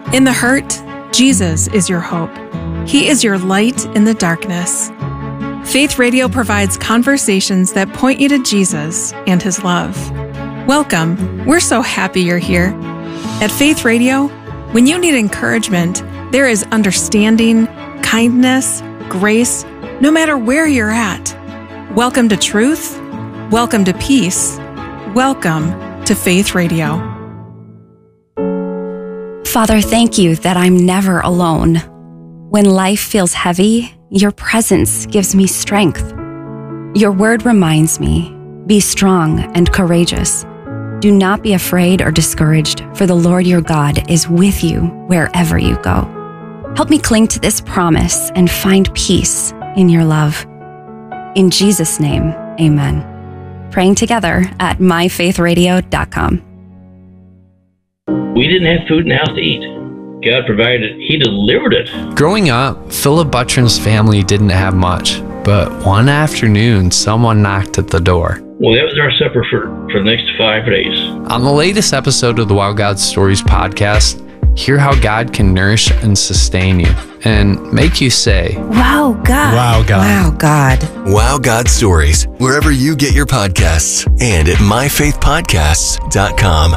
In the hurt, Jesus is your hope. He is your light in the darkness. Faith Radio provides conversations that point you to Jesus and His love. Welcome. We're so happy you're here. At Faith Radio, when you need encouragement, there is understanding, kindness, grace, no matter where you're at. Welcome to truth. Welcome to peace. Welcome to Faith Radio. Father, thank you that I'm never alone. When life feels heavy, your presence gives me strength. Your word reminds me, be strong and courageous. Do not be afraid or discouraged, for the Lord your God is with you wherever you go. Help me cling to this promise and find peace in your love. In Jesus' name, amen. Praying together at myfaithradio.com. We didn't have food in the house to eat. God provided it. He delivered it. Growing up, Philip Butron's family didn't have much, but one afternoon, someone knocked at the door. Well, that was our supper for the next 5 days. On the latest episode of the Wow God Stories podcast, hear how God can nourish and sustain you and make you say, Wow, God. Wow, God. Wow, God. Wow God Stories, wherever you get your podcasts and at myfaithpodcasts.com.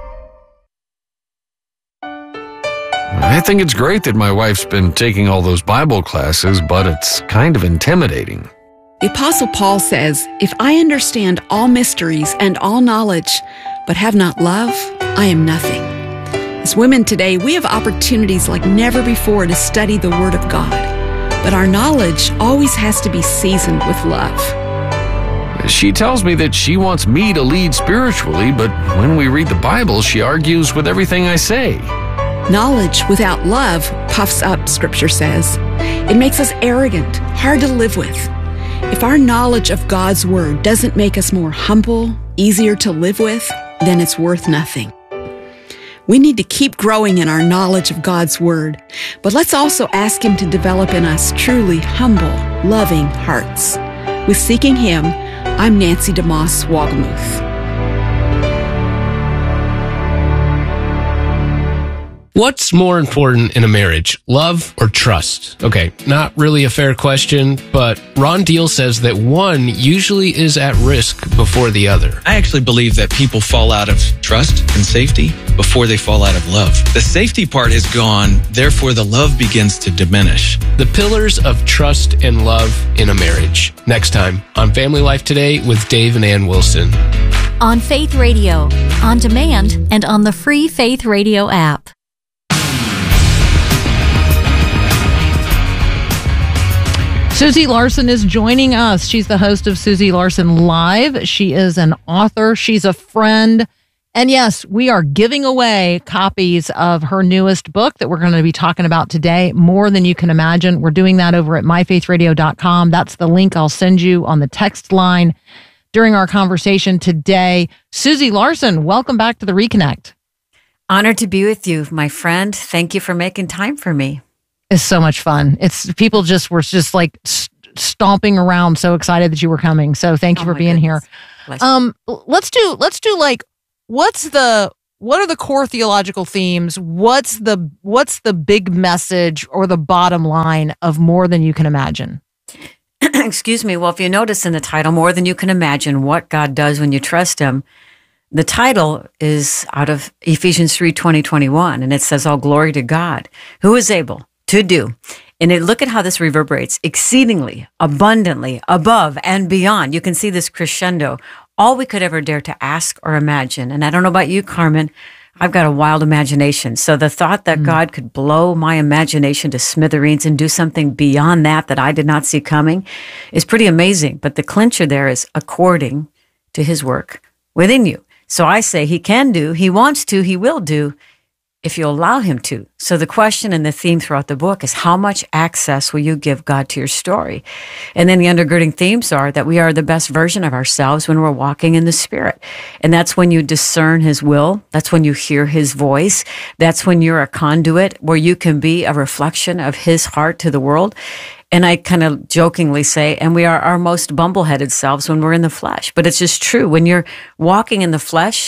I think it's great that my wife's been taking all those Bible classes, but it's kind of intimidating. The Apostle Paul says, if I understand all mysteries and all knowledge, but have not love, I am nothing. As women today, we have opportunities like never before to study the Word of God, but our knowledge always has to be seasoned with love. She tells me that she wants me to lead spiritually, but when we read the Bible, she argues with everything I say. Knowledge without love puffs up, Scripture says. It makes us arrogant, hard to live with. If our knowledge of God's Word doesn't make us more humble, easier to live with, then it's worth nothing. We need to keep growing in our knowledge of God's Word, but let's also ask Him to develop in us truly humble, loving hearts. With Seeking Him, I'm Nancy DeMoss Wagamuth. What's more important in a marriage, love or trust? Okay, not really a fair question, but Ron Deal says that one usually is at risk before the other. I actually believe that people fall out of trust and safety before they fall out of love. The safety part is gone, therefore the love begins to diminish. The pillars of trust and love in a marriage. Next time on Family Life Today with Dave and Ann Wilson. On Faith Radio, on demand, and on the free Faith Radio app. Susie Larson is joining us. She's the host of Susie Larson Live. She is an author. She's a friend. And yes, we are giving away copies of her newest book that we're going to be talking about today, More Than You Can Imagine. We're doing that over at myfaithradio.com. That's the link I'll send you on the text line during our conversation today. Susie Larson, welcome back to the Reconnect. Honored to be with you, my friend. Thank you for making time for me. It's so much fun. It's people were just like stomping around, so excited that you were coming. So thank you for being here. Let's do like what are the core theological themes? What's the big message or the bottom line of More Than You Can Imagine? Excuse me. Well, if you notice in the title, More Than You Can Imagine, what God does when you trust Him, the title is out of Ephesians 3:20-21, and it says, all glory to God, who is able to do. And look at how this reverberates exceedingly, abundantly, above and beyond. You can see this crescendo, all we could ever dare to ask or imagine. And I don't know about you, Carmen, I've got a wild imagination. So the thought that God could blow my imagination to smithereens and do something beyond that I did not see coming is pretty amazing. But the clincher there is according to His work within you. So I say He can do, He wants to, He will do, if you allow Him to. So the question and the theme throughout the book is, how much access will you give God to your story? And then the undergirding themes are that we are the best version of ourselves when we're walking in the Spirit. And that's when you discern His will. That's when you hear His voice. That's when you're a conduit where you can be a reflection of His heart to the world. And I kind of jokingly say, and we are our most bumbleheaded selves when we're in the flesh. But it's just true. When you're walking in the flesh,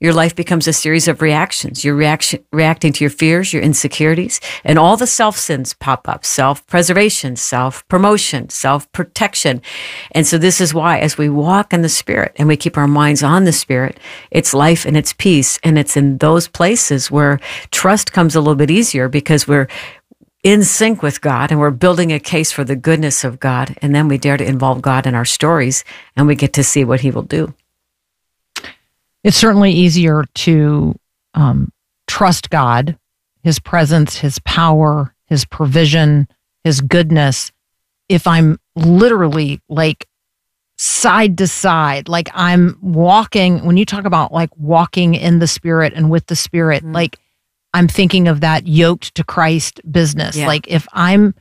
your life becomes a series of reactions. You're reacting to your fears, your insecurities, and all the self-sins pop up. Self-preservation, self-promotion, self-protection. And so this is why, as we walk in the Spirit and we keep our minds on the Spirit, it's life and it's peace. And it's in those places where trust comes a little bit easier, because we're in sync with God and we're building a case for the goodness of God. And then we dare to involve God in our stories, and we get to see what He will do. It's certainly easier to trust God, His presence, His power, His provision, His goodness, if I'm literally like side to side, like I'm walking. When you talk about like walking in the Spirit and with the Spirit, like I'm thinking of that yoked to Christ business. Yeah. Like if I'm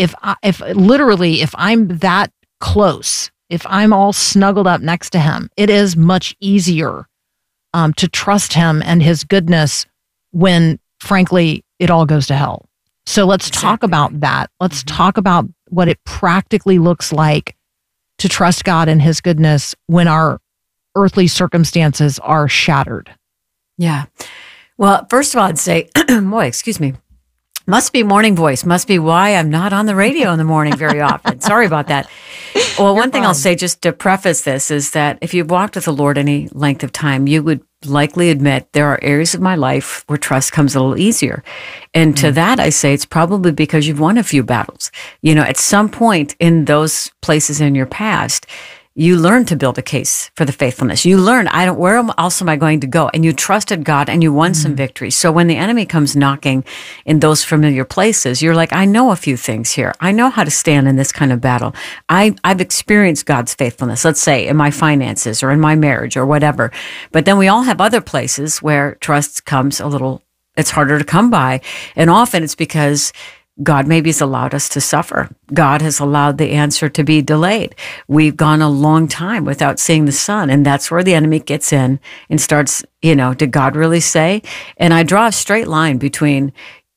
that close, if I'm all snuggled up next to Him, it is much easier to trust Him and His goodness when, frankly, it all goes to hell. So let's talk about that. Let's talk about what it practically looks like to trust God and His goodness when our earthly circumstances are shattered. Yeah. Well, first of all, I'd say, boy, excuse me. Must be morning voice. Must be why I'm not on the radio in the morning very often. Sorry about that. Well, one thing I'll say just to preface this is that if you've walked with the Lord any length of time, you would likely admit there are areas of my life where trust comes a little easier. And to that, I say it's probably because you've won a few battles. You know, at some point in those places in your past, you learn to build a case for the faithfulness. You learn, where else am I going to go? And you trusted God and you won some victories. So when the enemy comes knocking in those familiar places, you're like, I know a few things here. I know how to stand in this kind of battle. I've experienced God's faithfulness, let's say in my finances or in my marriage or whatever. But then we all have other places where trust comes it's harder to come by. And often it's because God maybe has allowed us to suffer. God has allowed the answer to be delayed. We've gone a long time without seeing the sun, and that's where the enemy gets in and starts, did God really say? And I draw a straight line between,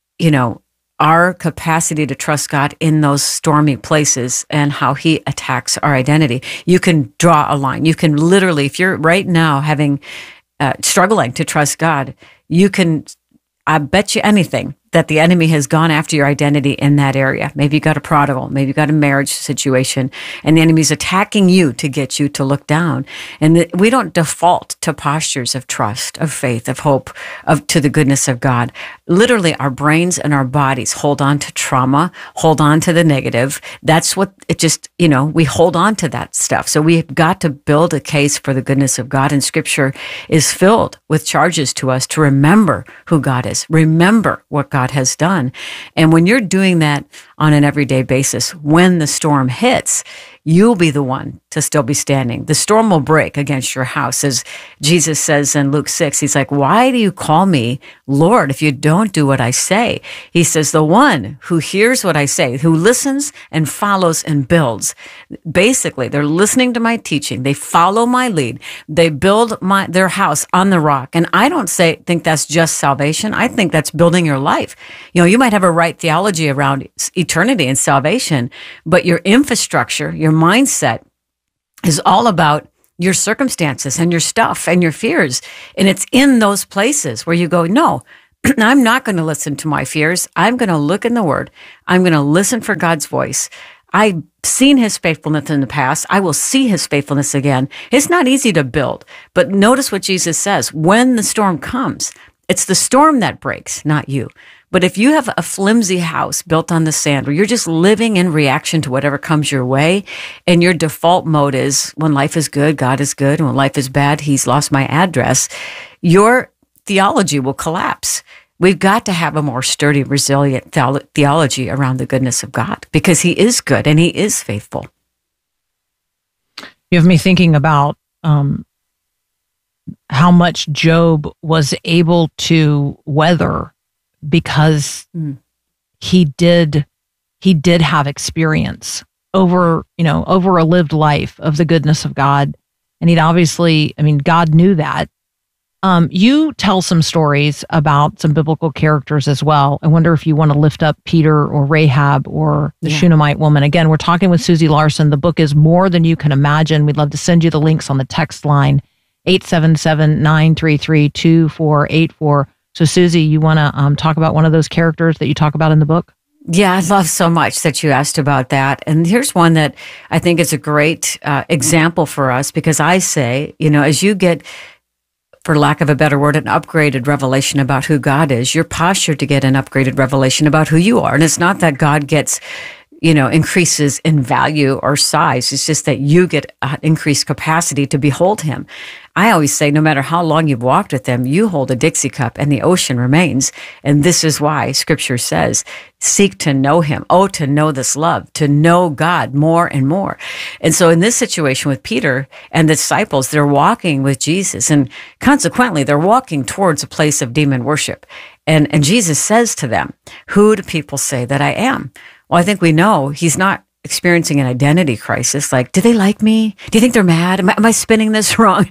our capacity to trust God in those stormy places and how He attacks our identity. You can draw a line. You can literally, if you're right now struggling to trust God, I bet you anything that the enemy has gone after your identity in that area. Maybe you got a prodigal, maybe you got a marriage situation, and the enemy's attacking you to get you to look down. And we don't default to postures of trust, of faith, of hope, to the goodness of God. Literally, our brains and our bodies hold on to trauma, hold on to the negative. That's what it just, we hold on to that stuff. So we've got to build a case for the goodness of God, and Scripture is filled with charges to us to remember who God is, remember what God has done. And when you're doing that on an everyday basis, when the storm hits, you'll be the one to still be standing. The storm will break against your house. As Jesus says in Luke 6, He's like, why do you call me Lord if you don't do what I say? He says, the one who hears what I say, who listens and follows and builds. Basically, they're listening to my teaching. They follow my lead. They build their house on the rock. And I don't think that's just salvation. I think that's building your life. You might have a right theology around eternity and salvation, but your infrastructure, your mindset is all about your circumstances and your stuff and your fears. And it's in those places where you go, no, I'm not going to listen to my fears. I'm going to look in the Word. I'm going to listen for God's voice. I've seen His faithfulness in the past. I will see His faithfulness again. It's not easy to build, but notice what Jesus says. When the storm comes, it's the storm that breaks, not you. But if you have a flimsy house built on the sand where you're just living in reaction to whatever comes your way, and your default mode is when life is good, God is good, and when life is bad, He's lost my address, your theology will collapse. We've got to have a more sturdy, resilient theology around the goodness of God, because He is good and He is faithful. You have me thinking about how much Job was able to weather because he did have experience over a lived life of the goodness of God. And he'd obviously, God knew that. You tell some stories about some biblical characters as well. I wonder if you want to lift up Peter or Rahab or the Shunammite woman. Again, we're talking with Susie Larson. The book is More Than You Can Imagine. We'd love to send you the links on the text line, 877-933-2484. So, Susie, you want to talk about one of those characters that you talk about in the book? Yeah, I love so much that you asked about that. And here's one that I think is a great example for us, because I say, as you get, for lack of a better word, an upgraded revelation about who God is, you're postured to get an upgraded revelation about who you are. And it's not that God gets, increases in value or size. It's just that you get increased capacity to behold him. I always say, no matter how long you've walked with him, you hold a Dixie cup and the ocean remains. And this is why Scripture says, seek to know him. Oh, to know this love, to know God more and more. And so in this situation with Peter and the disciples, they're walking with Jesus, and consequently, they're walking towards a place of demon worship. And Jesus says to them, who do people say that I am? Well, I think we know he's not experiencing an identity crisis. Like, do they like me? Do you think they're mad? Am I spinning this wrong?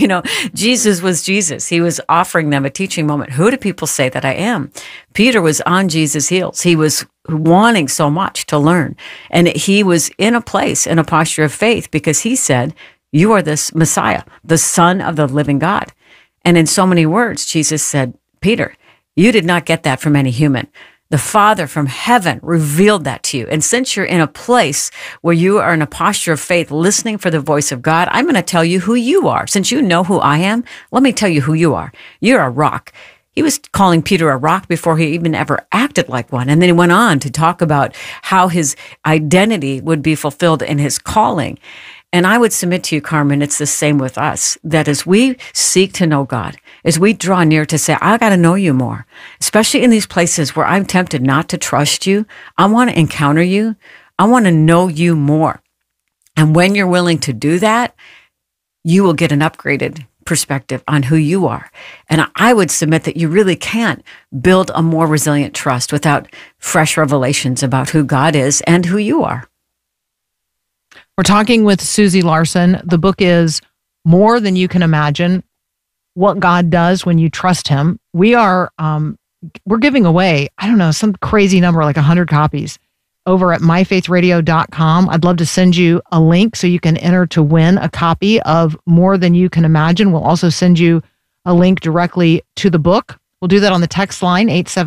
Jesus was Jesus. He was offering them a teaching moment. Who do people say that I am? Peter was on Jesus' heels. He was wanting so much to learn. And he was in a posture of faith, because he said, you are this Messiah, the Son of the living God. And in so many words, Jesus said, Peter, you did not get that from any human. The Father from heaven revealed that to you. And since you're in a place where you are in a posture of faith, listening for the voice of God, I'm going to tell you who you are. Since you know who I am, let me tell you who you are. You're a rock. He was calling Peter a rock before he even ever acted like one. And then he went on to talk about how his identity would be fulfilled in his calling. And I would submit to you, Carmen, it's the same with us, that as we seek to know God, as we draw near to say, I got to know you more, especially in these places where I'm tempted not to trust you, I want to encounter you, I want to know you more. And when you're willing to do that, you will get an upgraded perspective on who you are. And I would submit that you really can't build a more resilient trust without fresh revelations about who God is and who you are. We're talking with Susie Larson. The book is More Than You Can Imagine, What God Does When You Trust Him. We're giving away, some crazy number, like 100 copies over at myfaithradio.com. I'd love to send you a link so you can enter to win a copy of More Than You Can Imagine. We'll also send you a link directly to the book. We'll do that on the text line,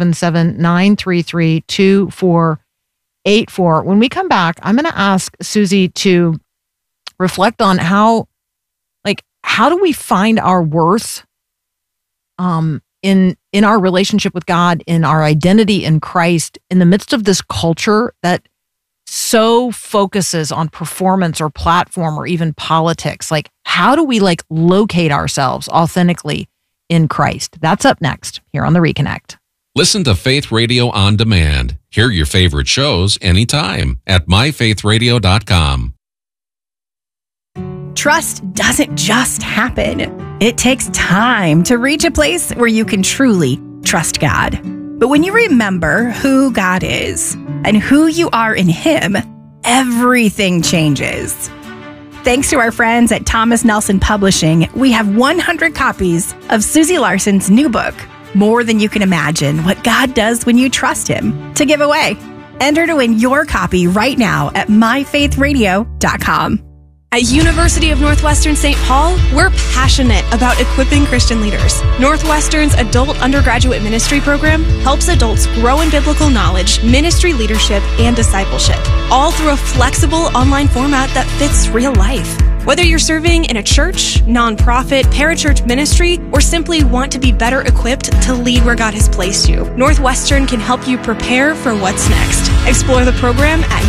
877-933-2484. When we come back, I'm going to ask Susie to reflect on how do we find our worth in our relationship with God, in our identity in Christ, in the midst of this culture that so focuses on performance or platform or even politics. Like, how do we locate ourselves authentically in Christ? That's up next here on The Reconnect. Listen to Faith Radio on demand. Hear your favorite shows anytime at myfaithradio.com. Trust doesn't just happen. It takes time to reach a place where you can truly trust God. But when you remember who God is and who you are in Him, everything changes. Thanks to our friends at Thomas Nelson Publishing, we have 100 copies of Susie Larson's new book, More Than You Can Imagine, What God Does When You Trust Him, to give away. Enter to win your copy right now at myfaithradio.com. At University of Northwestern St. Paul, we're passionate about equipping Christian leaders. Northwestern's adult undergraduate ministry program helps adults grow in biblical knowledge, ministry leadership, and discipleship, all through a flexible online format that fits real life. Whether you're serving in a church, nonprofit, parachurch ministry, or simply want to be better equipped to lead where God has placed you, Northwestern can help you prepare for what's next. Explore the program at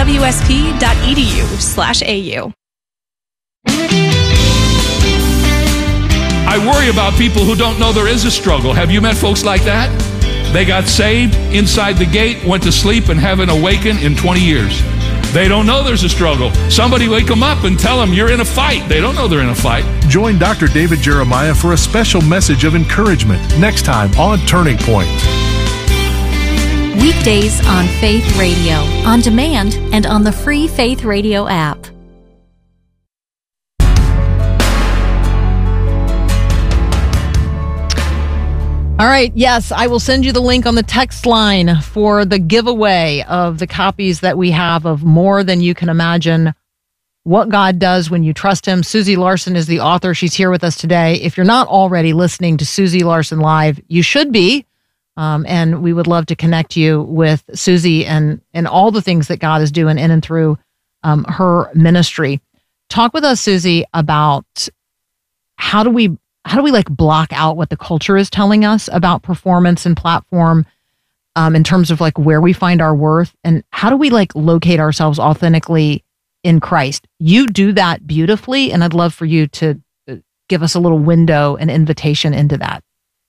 unwsp.edu/au. I worry about people who don't know there is a struggle. Have you met folks like that? They got saved inside the gate, went to sleep, and haven't awakened in 20 years. They don't know there's a struggle. Somebody wake them up and tell them you're in a fight. They don't know they're in a fight. Join Dr. David Jeremiah for a special message of encouragement next time on Turning Point. Weekdays on Faith Radio, on demand, and on the free Faith Radio app. All right. Yes, I will send you the link on the text line for the giveaway of the copies that we have of More Than You Can Imagine, what God does when you trust him. Susie Larson is the author. She's here with us today. If you're not already listening to Susie Larson Live, you should be. And we would love to connect you with Susie and all the things that God is doing in and through her ministry. Talk with us, Susie, about how do we like block out what the culture is telling us about performance and platform in terms of like where we find our worth, and how do we like locate ourselves authentically in Christ? You do that beautifully, and I'd love for you to give us a little window and invitation into that.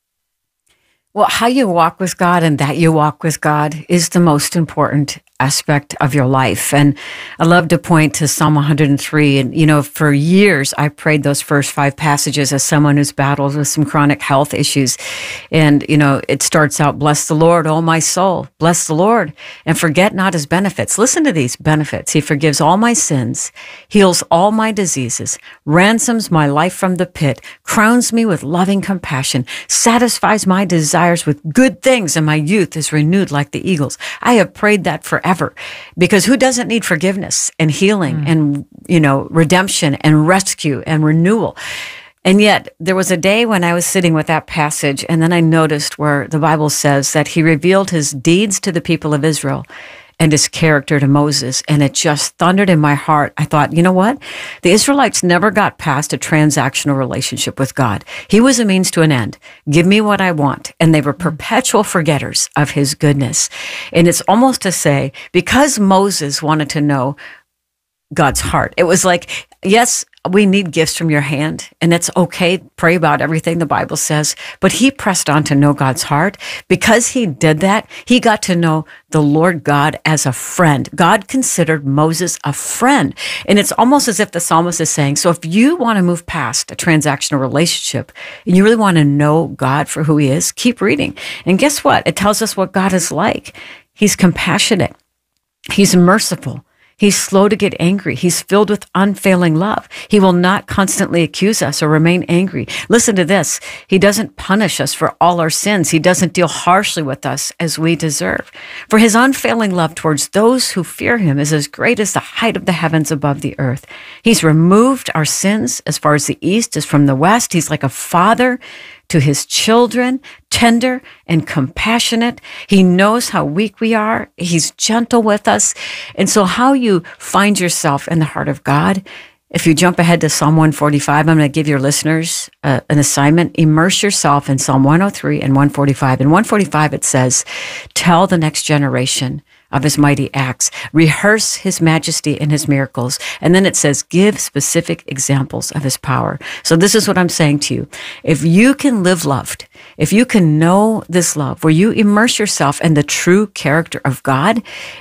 Well, how you walk with God and that you walk with God is the most important aspect of your life. And I love to point to Psalm 103. And, for years, I prayed those first 5 passages as someone who's battled with some chronic health issues. And, it starts out, bless the Lord, O my soul, bless the Lord, and forget not his benefits. Listen to these benefits. He forgives all my sins, heals all my diseases, ransoms my life from the pit, crowns me with loving compassion, satisfies my desires with good things, and my youth is renewed like the eagles. I have prayed that forever, because who doesn't need forgiveness and healing and, redemption and rescue and renewal? And yet there was a day when I was sitting with that passage, and then I noticed where the Bible says that he revealed his deeds to the people of Israel and his character to Moses. And it just thundered in my heart. I thought, you know what? The Israelites never got past a transactional relationship with God. He was a means to an end. Give me what I want. And they were perpetual forgetters of his goodness. And it's almost to say, because Moses wanted to know God's heart, it was like, yes, we need gifts from your hand, and it's okay. Pray about everything the Bible says. But he pressed on to know God's heart. Because he did that, he got to know the Lord God as a friend. God considered Moses a friend. And it's almost as if the psalmist is saying, so if you want to move past a transactional relationship and you really want to know God for who he is, keep reading. And guess what? It tells us what God is like. He's compassionate. He's merciful. He's slow to get angry. He's filled with unfailing love. He will not constantly accuse us or remain angry. Listen to this. He doesn't punish us for all our sins. He doesn't deal harshly with us as we deserve. For his unfailing love towards those who fear him is as great as the height of the heavens above the earth. He's removed our sins as far as the east is from the west. He's like a father to his children, tender and compassionate. He knows how weak we are. He's gentle with us. And so how you find yourself in the heart of God, if you jump ahead to Psalm 145, I'm going to give your listeners an assignment. Immerse yourself in Psalm 103 and 145. In 145, it says, tell the next generation of his mighty acts, rehearse his majesty and his miracles. And then it says, give specific examples of his power. So this is what I'm saying to you. If you can live loved, if you can know this love, where you immerse yourself in the true character of God,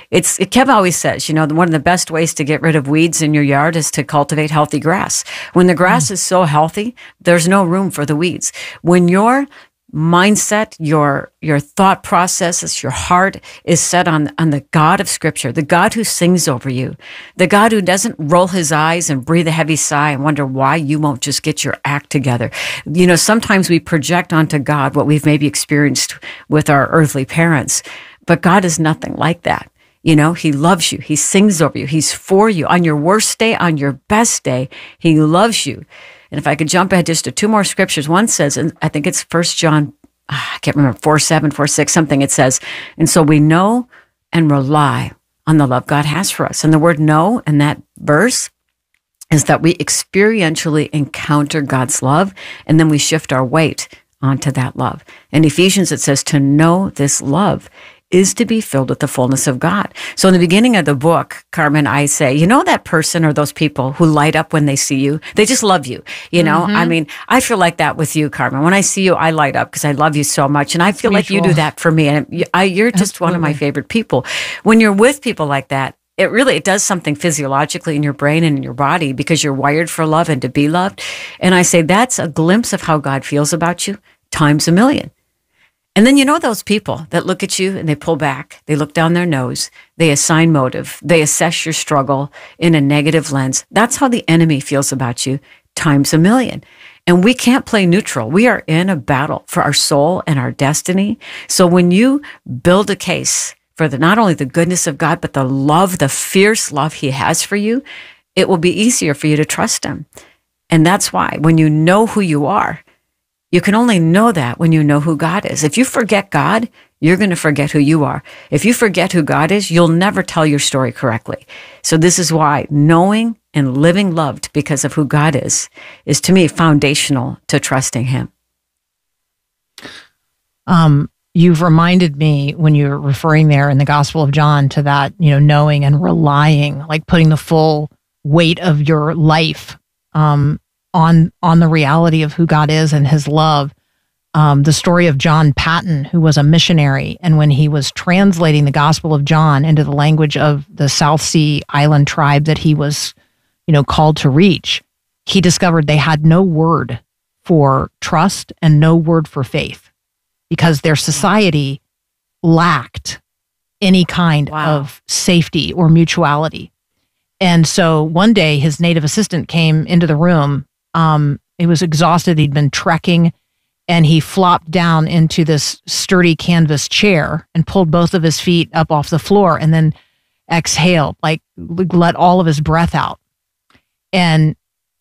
Kev always says, one of the best ways to get rid of weeds in your yard is to cultivate healthy grass. When the grass is so healthy, there's no room for the weeds. When your mindset, your thought processes, your heart is set on the God of Scripture, the God who sings over you, the God who doesn't roll his eyes and breathe a heavy sigh and wonder why you won't just get your act together. Sometimes we project onto God what we've maybe experienced with our earthly parents, but God is nothing like that. He loves you. He sings over you. He's for you. On your worst day, on your best day, he loves you. And if I could jump ahead just to 2 more scriptures, one says, and I think it's 1 John, I can't remember, 4:7, 4:6, something, it says, and so we know and rely on the love God has for us. And the word know in that verse is that we experientially encounter God's love, and then we shift our weight onto that love. In Ephesians, it says to know this love is to be filled with the fullness of God. So in the beginning of the book, Carmen, I say, that person or those people who light up when they see you, they just love you. I mean, I feel like that with you, Carmen. When I see you, I light up because I love you so much. And I feel like you do that for me. And you're just one of my favorite people. When you're with people like that, it does something physiologically in your brain and in your body because you're wired for love and to be loved. And I say, that's a glimpse of how God feels about you times a million. And then those people that look at you and they pull back, they look down their nose, they assign motive, they assess your struggle in a negative lens. That's how the enemy feels about you times a million. And we can't play neutral. We are in a battle for our soul and our destiny. So when you build a case for not only the goodness of God, but the love, the fierce love he has for you, it will be easier for you to trust him. And that's why when you know who you are, you can only know that when you know who God is. If you forget God, you're going to forget who you are. If you forget who God is, you'll never tell your story correctly. So this is why knowing and living loved because of who God is to me foundational to trusting him. You've reminded me when you're referring there in the Gospel of John to that, knowing and relying, like putting the full weight of your life on the reality of who God is and his love. The story of John Patton, who was a missionary, and when he was translating the Gospel of John into the language of the South Sea Island tribe that he was, called to reach, he discovered they had no word for trust and no word for faith because their society lacked any kind of safety or mutuality. And so one day his native assistant came into the room. He was exhausted. He'd been trekking, and he flopped down into this sturdy canvas chair and pulled both of his feet up off the floor and then exhaled, like let all of his breath out. And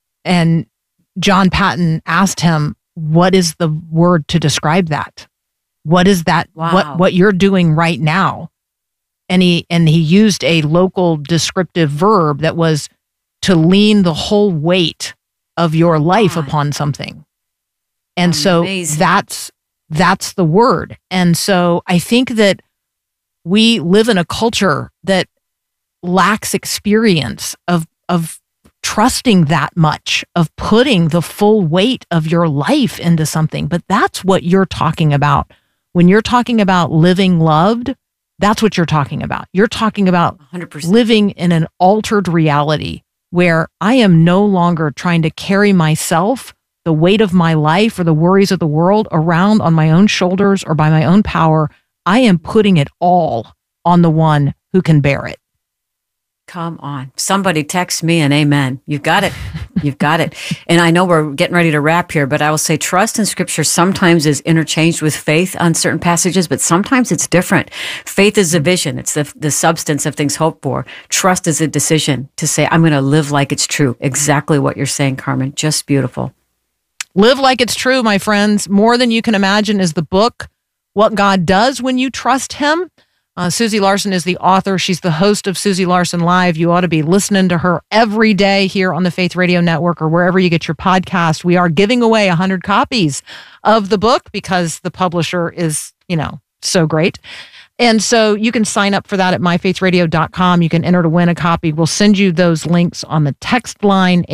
John Patton asked him, what is the word to describe that? What is that? What you're doing right now? And he used a local descriptive verb that was to lean the whole weight of your life upon something. And amazing. So that's the word. And so I think that we live in a culture that lacks experience of trusting that much, of putting the full weight of your life into something. But that's what you're talking about. When you're talking about living loved, that's what you're talking about. You're talking about 100%. Living in an altered reality where I am no longer trying to carry myself, the weight of my life or the worries of the world around on my own shoulders or by my own power. I am putting it all on the one who can bear it. Come on. Somebody text me an amen. You've got it. You've got it. And I know we're getting ready to wrap here, but I will say trust in Scripture sometimes is interchanged with faith on certain passages, but sometimes it's different. Faith is a vision. It's the substance of things hoped for. Trust is a decision to say, I'm going to live like it's true. Exactly what you're saying, Carmen. Just beautiful. Live like it's true, my friends. More Than You Can Imagine is the book, What God Does When You Trust Him. Susie Larson is the author. She's the host of Susie Larson Live. You ought to be listening to her every day here on the Faith Radio Network or wherever you get your podcast. We are giving away 100 copies of the book because the publisher is, so great. And so you can sign up for that at myfaithradio.com. You can enter to win a copy. We'll send you those links on the text line,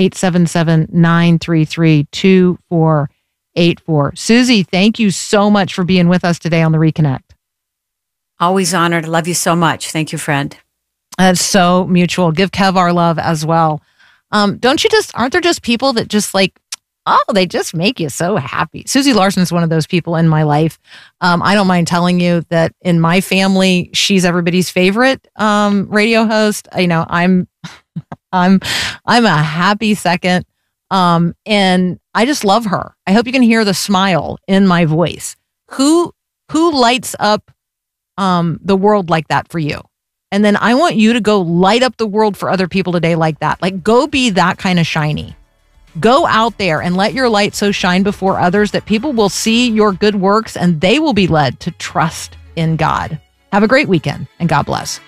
877-933-2484. Susie, thank you so much for being with us today on The Reconnect. Always honored. Love you so much. Thank you, friend. That's so mutual. Give Kev our love as well. Aren't there just people that just they just make you so happy? Susie Larson is one of those people in my life. I don't mind telling you that in my family, she's everybody's favorite radio host. I'm a happy second. And I just love her. I hope you can hear the smile in my voice. Who lights up the world like that for you? And then I want you to go light up the world for other people today like that. Go be that kind of shiny. Go out there and let your light so shine before others that people will see your good works and they will be led to trust in God. Have a great weekend and God bless.